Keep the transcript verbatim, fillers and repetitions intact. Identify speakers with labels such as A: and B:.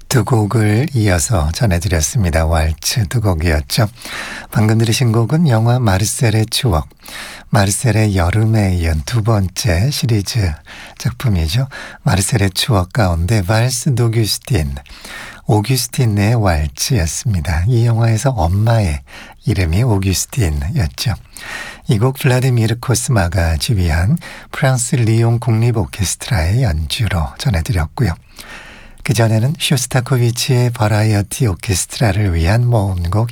A: 두 곡을 이어서 전해드렸습니다. 왈츠 두 곡이었죠. 방금 들으신 곡은 영화 마르셀의 추억, 마르셀의 여름에 이은 두 번째 시리즈 작품이죠. 마르셀의 추억 가운데 발스 도규스틴, 오규스틴의 왈츠였습니다. 이 영화에서 엄마의 이름이 오규스틴이었죠. 이 곡 블라디미르 코스마가 지휘한 프랑스 리옹 국립 오케스트라의 연주로 전해드렸고요. 그전에는 쇼스타코비치의 버라이어티 오케스트라를 위한 모음곡